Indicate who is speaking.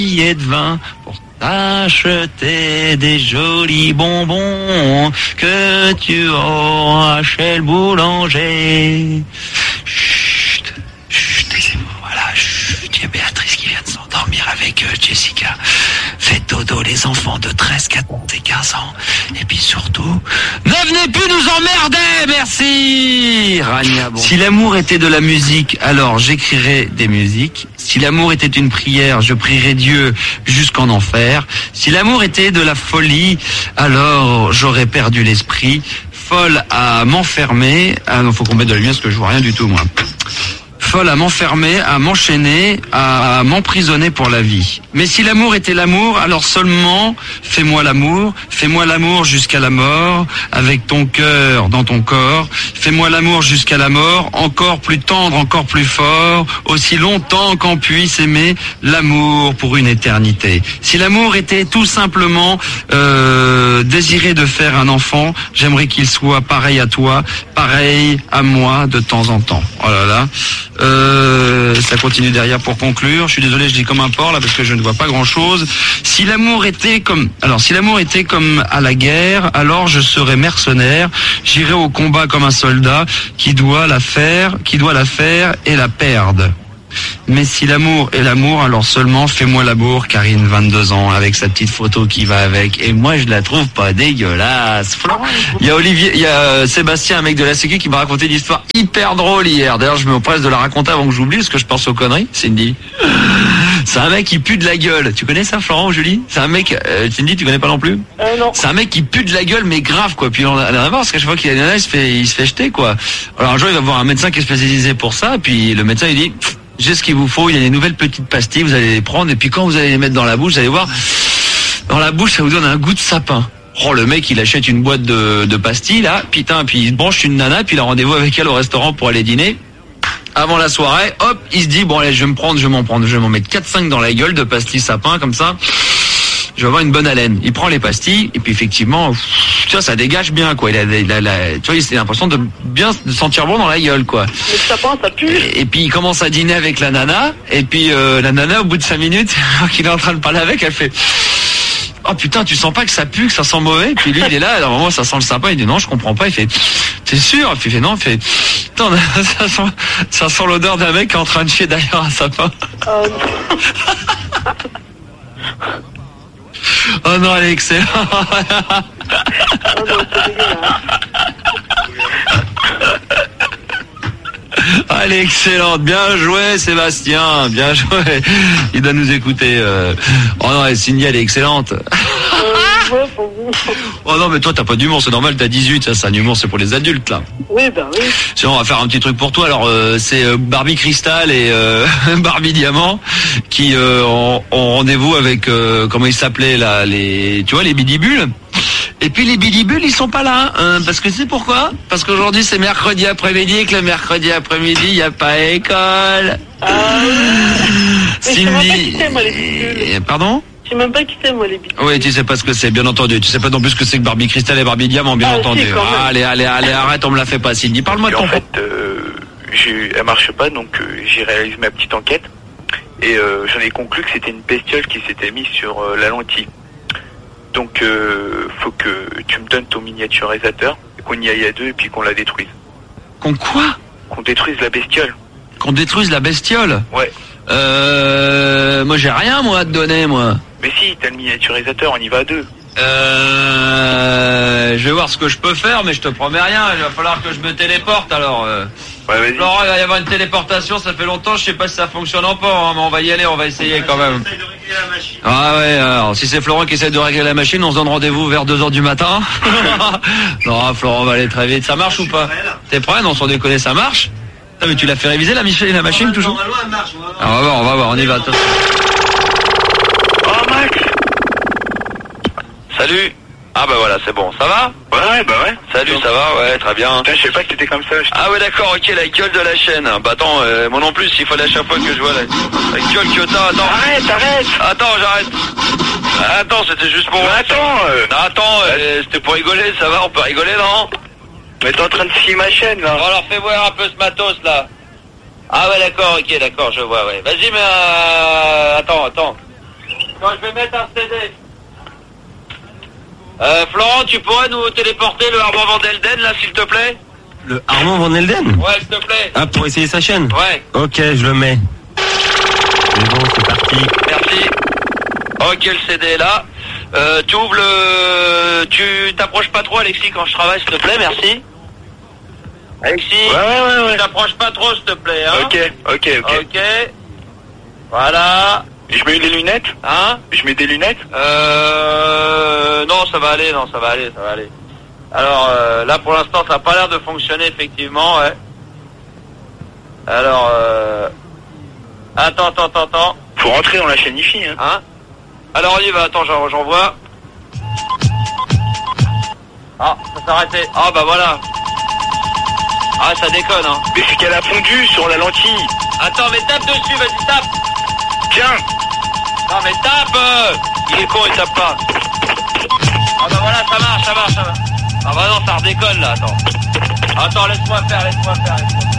Speaker 1: billets de vin pour t'acheter des jolis bonbons que tu auras chez le boulanger. Chut, chut, taisez-vous, voilà, chut, il y a Béatrice qui vient de s'endormir avec Jessica. Faites dodo les enfants de 13, 14 et 15 ans. Et puis surtout, ne venez plus nous emmerder, merci Rania. Bon. Si l'amour était de la musique, alors j'écrirais des musiques. Si l'amour était une prière, je prierais Dieu jusqu'en enfer. Si l'amour était de la folie, alors j'aurais perdu l'esprit. Folle à m'enfermer. Ah non, faut qu'on mette de la lumière parce que je vois rien du tout, moi. Folle à m'enfermer, à m'enchaîner, à m'emprisonner pour la vie. Mais si l'amour était l'amour, alors seulement fais-moi l'amour jusqu'à la mort, avec ton cœur dans ton corps. Fais-moi l'amour jusqu'à la mort, encore plus tendre, encore plus fort, aussi longtemps qu'on puisse aimer l'amour pour une éternité. Si l'amour était tout simplement désirer de faire un enfant, j'aimerais qu'il soit pareil à toi, pareil à moi de temps en temps. Oh là là. Ça continue derrière pour conclure. Je suis désolé, je dis comme un porc là parce que je ne vois pas grand chose. Si l'amour était comme à la guerre, alors je serais mercenaire. J'irais au combat comme un soldat qui doit la faire et la perdre. Mais si l'amour est l'amour, alors seulement fais-moi l'amour, Karine, 22 ans, avec sa petite photo qui va avec. Et moi, je la trouve pas dégueulasse. Il y a Sébastien, un mec de la Sécu, qui m'a raconté une histoire hyper drôle hier. D'ailleurs, je me presse de la raconter avant que j'oublie, parce que je pense aux conneries. Cindy. C'est un mec qui pue de la gueule. Tu connais ça, Florent ou Julie? C'est un mec, Cindy, tu connais pas non plus?
Speaker 2: Non.
Speaker 1: C'est un mec qui pue de la gueule, mais grave, quoi. Puis on a marre, parce qu'à chaque fois qu'il y a une nana, il se fait jeter, quoi. Alors un jour, il va voir un médecin qui est spécialisé pour ça, puis le médecin, il dit, j'ai ce qu'il vous faut, il y a des nouvelles petites pastilles, vous allez les prendre, et puis quand vous allez les mettre dans la bouche, vous allez voir, dans la bouche, ça vous donne un goût de sapin. Oh, le mec, il achète une boîte de pastilles, là, putain, puis il branche une nana, puis il a rendez-vous avec elle au restaurant pour aller dîner. Avant la soirée, hop, il se dit, bon allez, je vais m'en mettre 4-5 dans la gueule de pastilles sapin, comme ça, je vais avoir une bonne haleine. Il prend les pastilles, et puis effectivement, tu vois, ça dégage bien, quoi. Tu vois, il a l'impression de bien de sentir bon dans la gueule, quoi.
Speaker 2: Mais le sapin, ça pue.
Speaker 1: Et puis il commence à dîner avec la nana, et puis la nana, au bout de 5 minutes, alors qu'il est en train de parler avec, elle fait, oh putain, tu sens pas que ça pue, que ça sent mauvais? Puis lui, il est là, à un moment, ça sent le sapin, il dit non, je comprends pas. Il fait, t'es sûr? Puis il fait non, il fait, putain, ça sent l'odeur d'un mec qui est en train de chier derrière un sapin. Oh non, elle est excellente.
Speaker 2: Oh non, c'est dégueulasse.
Speaker 1: Ah, elle est excellente, bien joué Sébastien, bien joué. Il doit nous écouter. Oh non, Cindy, elle est excellente.
Speaker 2: Ouais, pour vous.
Speaker 1: Oh non, mais toi t'as pas d'humour, c'est normal, t'as 18, ça c'est un humour, c'est pour les adultes là.
Speaker 2: Oui, bah oui.
Speaker 1: Sinon on va faire un petit truc pour toi. Alors c'est Barbie Cristal et Barbie Diamant qui ont rendez-vous avec comment ils s'appelaient là, tu vois, les bidibules. Et puis les bidibules, ils sont pas là, hein, parce que c'est pourquoi? Parce qu'aujourd'hui c'est mercredi après-midi et que le mercredi après-midi il y a pas école. Cindy. Pardon?
Speaker 2: Je sais même pas qui c'est, moi, les bidibules.
Speaker 1: Oui, tu sais pas ce que c'est, bien entendu. Tu sais pas non plus ce que c'est que Barbie Cristal et Barbie Diamant, bien entendu.
Speaker 2: Si,
Speaker 1: allez, arrête, on me la fait pas, Cindy. Parle-moi de ton...
Speaker 3: En fait, elle marche pas, donc j'ai réalisé ma petite enquête. Et j'en ai conclu que c'était une bestiole qui s'était mise sur la lentille. Donc, faut que tu me donnes ton miniaturisateur, qu'on y aille à deux et puis qu'on la détruise.
Speaker 1: Qu'on quoi?
Speaker 3: Qu'on détruise la bestiole.
Speaker 1: Qu'on détruise la bestiole?
Speaker 3: Ouais.
Speaker 1: Moi j'ai rien, moi, à te donner, moi.
Speaker 3: Mais si, t'as le miniaturisateur, on y va à deux.
Speaker 1: Je vais voir ce que je peux faire, mais je te promets rien. Il va falloir que je me téléporte, alors.
Speaker 3: Ouais, vas-y.
Speaker 1: Laurent, il va y avoir une téléportation, ça fait longtemps, je sais pas si ça fonctionne encore, hein, mais on va y aller, on va essayer quand même. Ah ouais, alors si c'est Florent qui essaie de régler la machine, on se donne rendez-vous vers 2h du matin. Non, Florent va aller très vite. Ça marche ou pas? T'es prêt? Non, sans déconner, ça marche? Ah, mais tu l'as fait réviser la machine toujours?
Speaker 4: Normalement, elle marche.
Speaker 1: Ah, on va voir, on y va.
Speaker 3: Oh, Max!
Speaker 5: Salut. Ah bah voilà, c'est bon, ça va?
Speaker 3: Ouais, bah ouais.
Speaker 5: Salut, ça va? Ouais, très bien.
Speaker 3: Putain, je sais pas que t'étais comme ça.
Speaker 5: Ah ouais, d'accord, ok, la gueule de la chaîne. Bah attends, moi non plus, il fallait à chaque fois que je vois la gueule que t'as, attends.
Speaker 3: Arrête!
Speaker 5: Attends, j'arrête. Attends, c'était juste pour...
Speaker 3: Attends,
Speaker 5: c'était pour rigoler, ça va? On peut rigoler, non?
Speaker 3: Mais t'es en train de scier ma chaîne, là.
Speaker 5: Bon alors, fais voir un peu ce matos, là. Ah ouais, d'accord, ok, d'accord, je vois, ouais. Vas-y, mais attends. Quand je vais mettre un CD. Florent, tu pourrais nous téléporter le Armand Van Elden, là, s'il te plaît?
Speaker 4: Le Armand Van Elden?
Speaker 5: Ouais, s'il te plaît.
Speaker 4: Ah, pour essayer sa chaîne?
Speaker 5: Ouais.
Speaker 4: Ok, je le mets. C'est bon, c'est parti.
Speaker 5: Merci. Ok, le CD est là. Tu ouvres le... Tu t'approches pas trop, Alexis, quand je travaille, s'il te plaît, merci. Alexis,
Speaker 3: Ouais.
Speaker 5: tu t'approches pas trop, s'il te plaît, hein.
Speaker 3: Ok.
Speaker 5: Ok. Voilà.
Speaker 3: Je mets des lunettes?
Speaker 5: Hein?
Speaker 3: Je mets des lunettes?
Speaker 5: Non, ça va aller. Alors, là, pour l'instant, ça n'a pas l'air de fonctionner, effectivement, ouais. Alors, Attends.
Speaker 3: Faut rentrer dans la chaîne IFI, hein.
Speaker 5: Hein? Alors, on y va, attends, j'envoie. Ah, ça s'est arrêté. Ah, bah voilà. Ah, ça déconne, hein.
Speaker 3: Mais c'est qu'elle a fondu sur la lentille.
Speaker 5: Attends, mais tape dessus, vas-y, tape.
Speaker 3: Tiens.
Speaker 5: Non, mais tape. Il est con, il tape pas. Ah, bah voilà, ça marche. Ah, bah non, ça redéconne, là, attends. Attends, laisse-moi faire.